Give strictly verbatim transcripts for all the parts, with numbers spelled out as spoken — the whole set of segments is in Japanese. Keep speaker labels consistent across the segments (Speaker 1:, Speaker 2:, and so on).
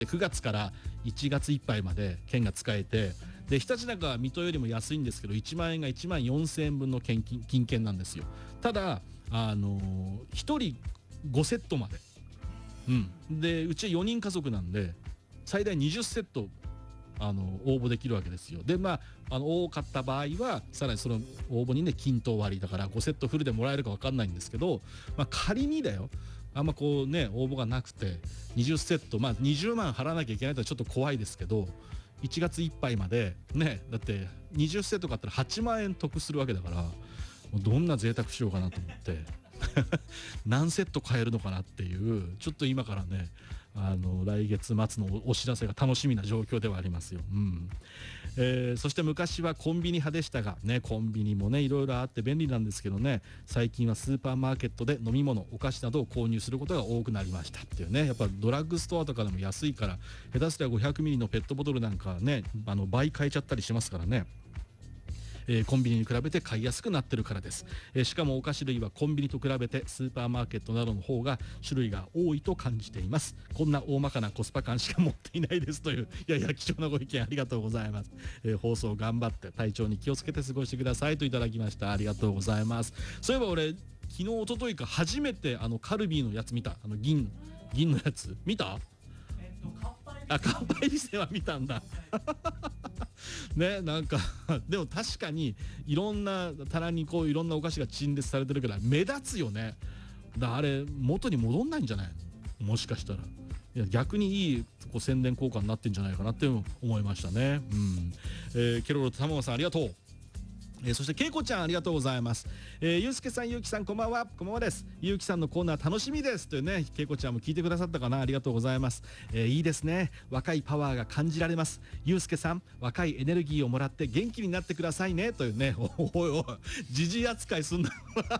Speaker 1: くがつからいちがついっぱいまで券が使えて、で日立なんかは水戸よりも安いんですけどいちまんえんがいちまんよんせんえんぶんの金金券なんですよ。ただあのー、ひとりごセットまで、うん、でうちはよにん家族なんで最大にじゅうセットあの応募できるわけですよ。でまあ、あの多かった場合はさらにその応募にね均等割だからごセットフルでもらえるか分かんないんですけど、まあ、仮にだよあんまこうね応募がなくてにじゅうセット、まあ、にじゅうまん払わなきゃいけないとはちょっと怖いですけどいちがついっぱいまでねだってにじゅうセット買ったらはちまんえん得するわけだからもうどんな贅沢しようかなと思って何セット買えるのかなっていうちょっと今からねあの来月末のお知らせが楽しみな状況ではありますよ、うんえー、そして昔はコンビニ派でしたがねコンビニもねいろいろあって便利なんですけどね最近はスーパーマーケットで飲み物お菓子などを購入することが多くなりましたっていうね。やっぱドラッグストアとかでも安いから下手すりゃごひゃくミリのペットボトルなんかねあの倍買えちゃったりしますからね。えー、コンビニに比べて買いやすくなってるからです、えー、しかもお菓子類はコンビニと比べてスーパーマーケットなどの方が種類が多いと感じています。こんな大まかなコスパ感しか持っていないですといういやいや貴重なご意見ありがとうございます、えー、放送頑張って体調に気をつけて過ごしてくださいといただきました。ありがとうございます。そういえば俺昨日一昨日か初めてあのカルビーのやつ見た。あの銀銀のやつ見た？えっとあ乾杯リセは見たんだね、なんかでも確かにいろんな棚にこういろんなお菓子が陳列されてるから目立つよね。だあれ元に戻んないんじゃないのもしかしたら。いや逆にいいこう宣伝効果になってんじゃないかなって思いましたね、うんえー、ケロロと玉川さんありがとう。えー、そしてけいこちゃんありがとうございます、えー、ゆうすけさんゆうきさんこんばんは。こんばんはです。ゆうきさんのコーナー楽しみですというねけいこちゃんも聞いてくださったかな。ありがとうございます、えー、いいですね。若いパワーが感じられます。ゆうすけさん若いエネルギーをもらって元気になってくださいねというね。おいおいじじい扱いすんな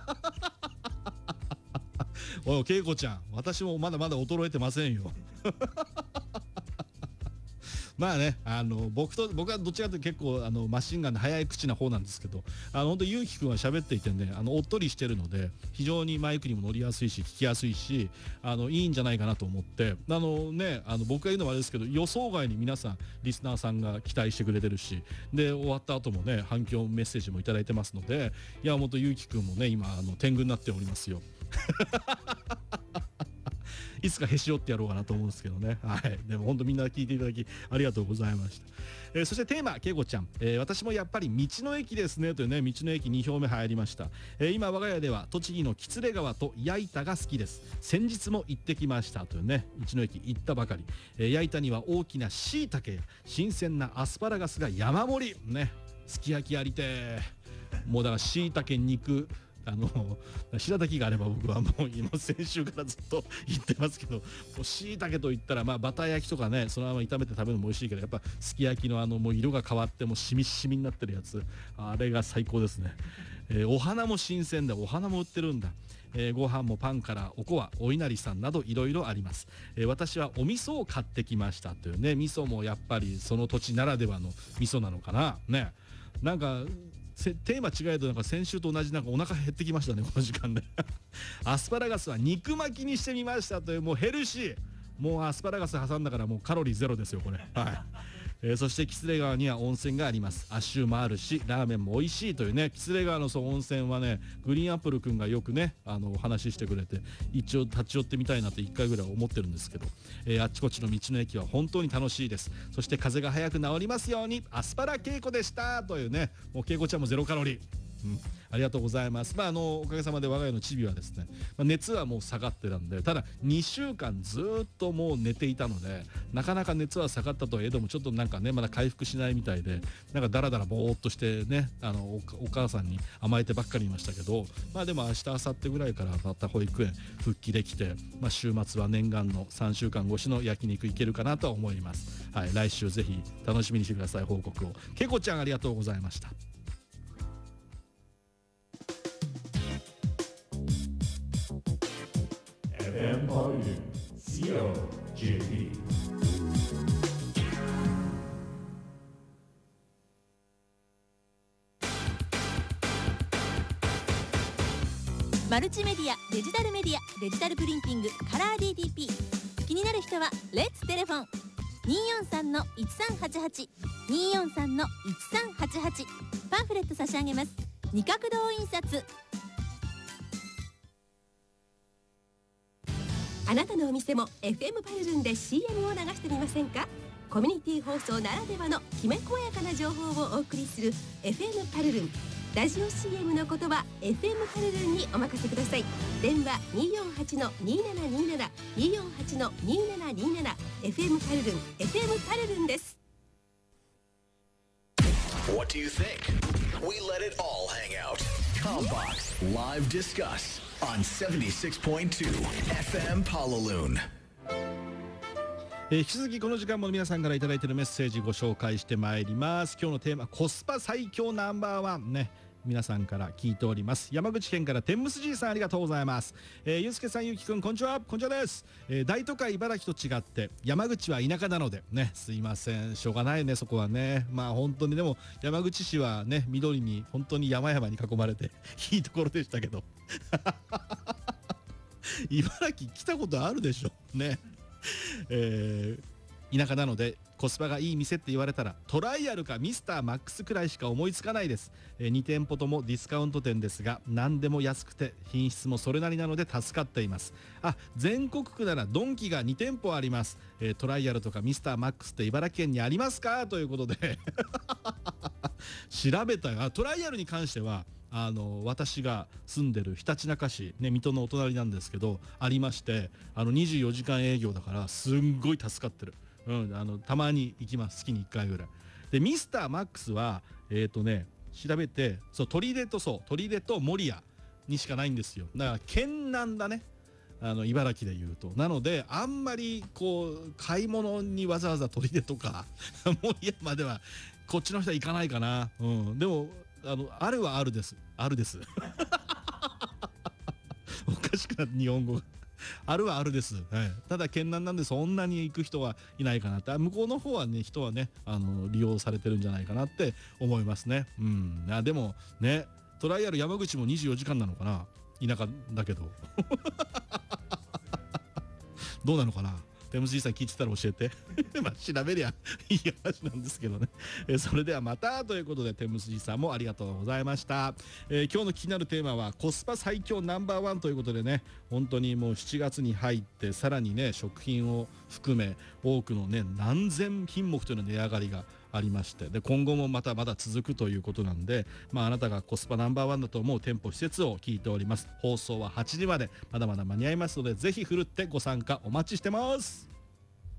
Speaker 1: おいけいこちゃん私もまだまだ衰えてませんよまあね、あの僕と僕はどちらかというと結構あのマシンガンで早い口な方なんですけど、あの本当ゆうきくんは喋っていてねあのおっとりしてるので非常にマイクにも乗りやすいし聞きやすいしあのいいんじゃないかなと思ってあのねあの僕が言うのはあれですけど予想外に皆さんリスナーさんが期待してくれてるしで終わった後もね反響メッセージもいただいてますのでいや本当ゆうきくんもね今あの天狗になっておりますよいつかへし折ってやろうかなと思うんですけどね。はい。でも本当みんな聞いていただきありがとうございました。えー、そしてテーマけいこちゃん、えー、私もやっぱり道の駅ですねというね道の駅に票目入りました。えー、今我が家では栃木の喜連川と矢板が好きです。先日も行ってきましたというね道の駅行ったばかり。えー、矢板には大きな椎茸や新鮮なアスパラガスが山盛りね。すき焼きやりてー。もうだから椎茸肉あの白滝があれば僕はもう今先週からずっと言ってますけどもう椎茸といったらまあバター焼きとかねそのまま炒めて食べるのも美味しいけどやっぱすき焼きのあのもう色が変わってもうしみしみになってるやつあれが最高ですね、えー、お花も新鮮でお花も売ってるんだ、えー、ご飯もパンからおこわお稲荷さんなどいろいろあります、えー、私はお味噌を買ってきましたというね味噌もやっぱりその土地ならではの味噌なのかなね。なんかテーマ違えとなんか先週と同じなんかお腹減ってきましたねこの時間でアスパラガスは肉巻きにしてみましたというもうヘルシーもうアスパラガス挟んだからもうカロリーゼロですよこれはい、えー、そして喜連川には温泉があります。足湯もあるしラーメンも美味しいというね喜連川のそう温泉はねグリーンアップルくんがよくねあのお話ししてくれて一応立ち寄ってみたいなっていっかいぐらい思ってるんですけど、えー、あっちこっちの道の駅は本当に楽しいです。そして風邪が早く治りますようにアスパラ稽古でしたというねもう稽古ちゃんもゼロカロリー、うん、ありがとうございます。まああのおかげさまで我が家のチビはですね、まあ、熱はもう下がってたんでただにしゅうかんずっともう寝ていたのでなかなか熱は下がったとはいえどもちょっとなんかねまだ回復しないみたいでなんかダラダラぼーっとしてねあの お, お母さんに甘えてばっかりいましたけどまあでも明日明後日ぐらいからまた保育園復帰できて、まあ、週末は念願のさんしゅうかん越しの焼肉いけるかなとは思います。はい、来週ぜひ楽しみにしてください。報告をけいこちゃんありがとうございました。
Speaker 2: エフエム ポイント シーオージェーピー
Speaker 3: マルチメディア、デジタルメディア、デジタルプリンティング、カラー ディーティーピー 気になる人はレッツテレフォンにーよんさんのいちさんはちはち にーよんさんのいちさんはちはち、パンフレット差し上げます。二角堂印刷。
Speaker 4: あなたのお店も エフエム パルルンで シーエム を流してみませんか。コミュニティ放送ならではのきめ細やかな情報をお送りする エフエム パルルン。ラジオ シーエム の言葉 エフエム パルルンにお任せください。電話 にーよんはちのにーななにーなな にーよんはちのにーななにーなな エフエム パルルン エフエム パルルンです。
Speaker 5: What do you think? We let it all hang out. Combox Live Discuss on seventy-six point two エフエム Palaloon。
Speaker 1: えー、引き続きこの時間も皆さんからいただいているメッセージご紹介してまいります。今日のテーマ、コスパ最強ナンバーワンね、皆さんから聞いております。山口県から天むすじいさん、ありがとうございます。えー、ゆうすけさん、ゆうきくん、こんにちは。こんにちはです。えー、大都会茨城と違って山口は田舎なのでね、すいません、しょうがないね、そこはね。まあ本当にでも山口市はね、緑に本当に山々に囲まれていいところでしたけど茨城来たことあるでしょね。えー、田舎なのでコスパがいい店って言われたらトライアルかミスターマックスくらいしか思いつかないです。えー、に店舗ともディスカウント店ですが何でも安くて品質もそれなりなので助かっています。あ、全国区ならドンキがに店舗あります。えー、トライアルとかミスターマックスって茨城県にありますかということで調べたよ。トライアルに関してはあの私が住んでるひたちなか市、ね、水戸のお隣なんですけどありまして、あのにじゅうよじかん営業だからすんごい助かってる。うん、あのたまに行きます。月にいっかいぐらいで。ミスターマックスはえっ、ー、とね調べて、そう取出とそう取出と守谷にしかないんですよ。だから県南だね、あの茨城でいうと。なのであんまりこう買い物にわざわざ取出とか守谷まではこっちの人は行かないかな。うん、でもあのあるはあるです。あるですおかしくなって日本語があるはあるです、はい、ただ県南なんでそんなに行く人はいないかなって。向こうの方はね人はねあの利用されてるんじゃないかなって思いますね。うん、あでもねトライアル山口もにじゅうよじかんなのかな。田舎だけどどうなのかな。テムズじさん聞いてたら教えてまあ調べりゃいい話なんですけどね。えそれではまたということでテムズじさんもありがとうございました。えー、今日の気になるテーマはコスパ最強ナンバーワンということでね、本当にもうしちがつに入ってさらにね食品を含め多くのね何千品目というの値上がりがありまして、で今後もまたまだ続くということなんで、まあ、あなたがコスパナンバーワンだと思う店舗施設を聞いております。放送ははちじまで、まだまだ間に合いますのでぜひふるってご参加お待ちしてます。